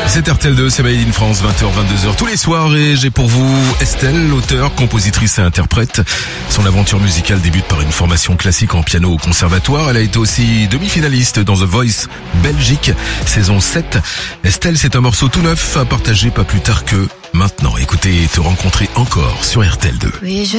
C'est RTL2, c'est Made in France, 20h, 22h tous les soirs et j'ai pour vous Estelle, auteure, compositrice et interprète. Son aventure musicale débute par une formation classique en piano au conservatoire. Elle a été aussi demi-finaliste dans The Voice Belgique, saison 7. Estelle, c'est un morceau tout neuf à partager pas plus tard que maintenant. Écoutez, Te rencontrer encore sur RTL2. Oui, je